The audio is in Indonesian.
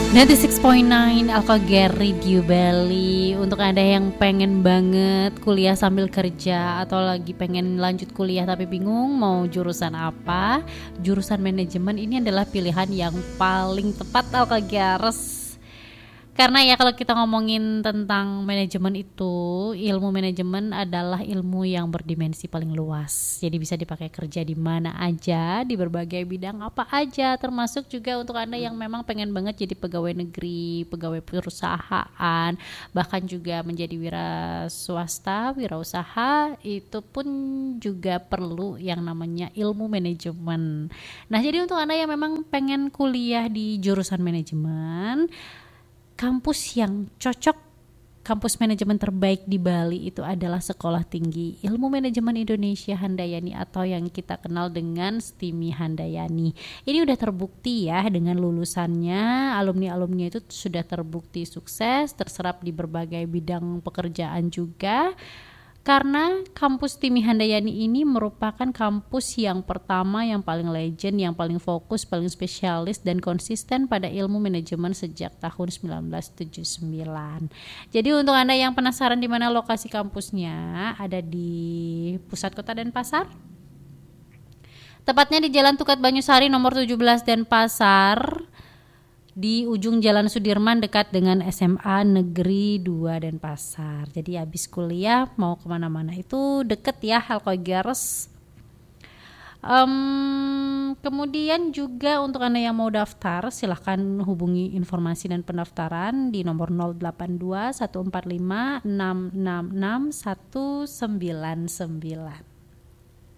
96.9 Alkoger Radio Bali. Untuk Anda yang pengen banget kuliah sambil kerja atau lagi pengen lanjut kuliah tapi bingung mau jurusan apa, jurusan manajemen ini adalah pilihan yang paling tepat Alkogers. Karena ya kalau kita ngomongin tentang manajemen itu, ilmu manajemen adalah ilmu yang berdimensi paling luas. Jadi bisa dipakai kerja di mana aja, di berbagai bidang apa aja, termasuk juga untuk Anda yang memang pengen banget jadi pegawai negeri, pegawai perusahaan, bahkan juga menjadi wira swasta, wirausaha, itu pun juga perlu yang namanya ilmu manajemen. Nah, jadi untuk Anda yang memang pengen kuliah di jurusan manajemen, kampus yang cocok, kampus manajemen terbaik di Bali itu adalah Sekolah Tinggi Ilmu Manajemen Indonesia Handayani atau yang kita kenal dengan STIMI Handayani. Ini udah terbukti ya dengan lulusannya, alumni-alumni itu sudah terbukti sukses, terserap di berbagai bidang pekerjaan juga. Karena kampus STIMI Handayani ini merupakan kampus yang pertama, yang paling legend, yang paling fokus, paling spesialis dan konsisten pada ilmu manajemen sejak tahun 1979. Jadi untuk Anda yang penasaran di mana lokasi kampusnya, ada di pusat kota Denpasar. Tepatnya di Jalan Tukat Banyusari nomor 17 Denpasar, di ujung Jalan Sudirman dekat dengan SMA Negeri 2 Denpasar. Jadi habis kuliah mau kemana-mana itu deket ya Alkogers. Kemudian juga untuk Anda yang mau daftar silahkan hubungi informasi dan pendaftaran di nomor 082 145 666 199.